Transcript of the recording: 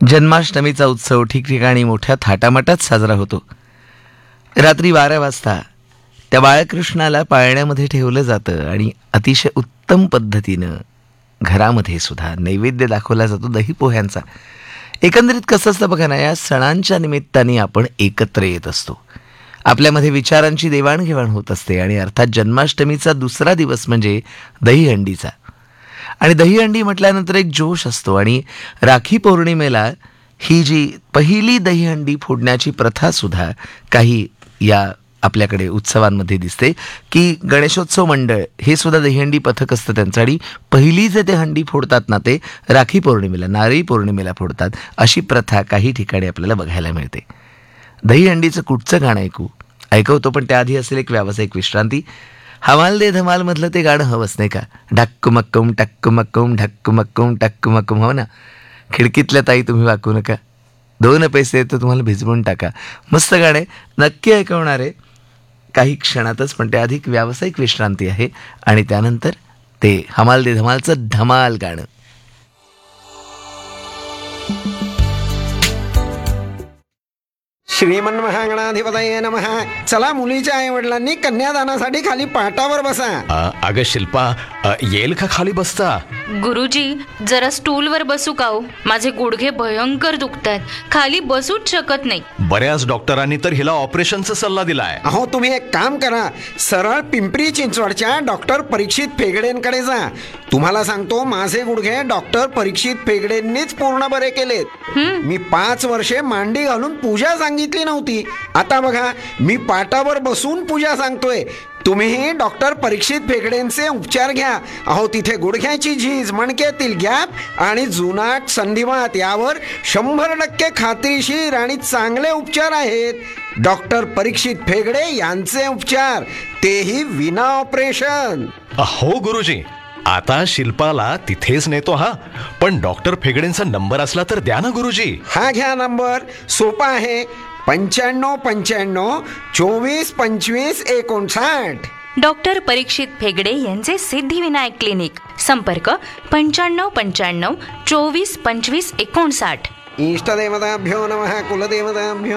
जन्माष्टमीचा उत्सव ठिकठिकाणी मोठ्या थाटामाटात साजरा होतो. रात्री 12 वाजता त्या बाळकृष्णाला पाळण्यामध्ये ठेवलं जातं आणि अतिशय उत्तम पद्धतीनं घरामध्ये सुद्धा नैवेद्य दाखवला जातो दही पोह्यांचा. एकंदरीत कसं असतं बघा ना, या सणांच्या निमित्ताने आपण एकत्र येत असतो, आपल्यामध्ये विचारांची देवाणघेवाण होत असते आणि अर्थात जन्माष्टमीचा दुसरा दिवस म्हणजे दहीहंडीचा. आणि दहीहंडी म्हटल्यानंतर एक जोश असतो आणि राखी पौर्णिमेला ही जी पहिली दहीहंडी फोडण्याची प्रथा सुद्धा काही या आपल्याकडे उत्सवांमध्ये दिसते की गणेशोत्सव मंडळ हे सुद्धा दहीहंडी पथक असतं त्यांचं आणि पहिली जे ते हंडी फोडतात ना ते राखी पौर्णिमेला, नारळी पौर्णिमेला फोडतात. अशी प्रथा काही ठिकाणी आपल्याला बघायला मिळते. दहीहंडीचं कुठचं गाणं ऐकवतो, पण त्याआधी असेल एक व्यावसायिक विश्रांती. हमाल दे धमाल मधलं ते गाणं हवंच नाही का, ढक्क मक्कम टक्क मक्कम ढक्क मक्कम टक्क मक्कम, हो ना. खिडकीतल्या ताई तुम्ही वाकू नका, 2 पैसे तर तुम्हाला भिजवून टाका. मस्त गाणे नक्की ऐकवणार आहे काही क्षणातच, पण त्याआधी व्यावसायिक विश्रांती आहे आणि त्यानंतर ते हमाल दे धमालचं धमाल गाणं. श्रीमन महागणाधिपतये नमः. चला, मुलीच्या आई वडिलांनी कन्यादानासाठी खाली पाटावर बसा. अगं शिल्पा, येईल का खाली बसता? गुरुजी, जरा स्टूलवर बसू का हो? माझे गुडघे भयंकर दुखतात, खाली बसूच शकत नाही. बऱ्याच डॉक्टरांनी तर हिला ऑपरेशनचा सल्ला दिलाय. अहो, तुम्ही एक काम करा, सरळ पिंपरी चिंचवडच्या डॉक्टर परीक्षित फेगडेंकडे जा. तुम्हाला सांगतो, माझे गुडघे डॉक्टर परीक्षित फेगडेंनीच पूर्ण बरे केलेत. मी 5 वर्षे मांडी घालून पूजा सांगितली नव्हती. आता बघा, मी पाटावर बसून पूजा सांगतोय. तुम्हीही डॉक्टर परीक्षित फेगडेंचे उपचार घ्या. अहो, तिथे गुडघ्याची झीज, मणक्यातील गॅप आणि जुनाट संधिवात यावर 100% खात्रीशीर आणि चांगले उपचार आहेत. डॉक्टर परीक्षित फेगडे यांचे उपचार, तेही विना ऑपरेशन. हो गुरुजी, आता शिल्पाला तिथेच नेतो. हा, पण डॉक्टर फेगडेंचा नंबर असला तर द्या ना गुरुजी. हा घ्या नंबर, सोपा आहे, 9595 24 25 59. डॉक्टर परीक्षित फेगडे यांचे सिद्धिविनायक क्लिनिक. संपर्क 9595 24 25 59. इष्टदेवताभ्यो नमः, कुलदेवताभ्यो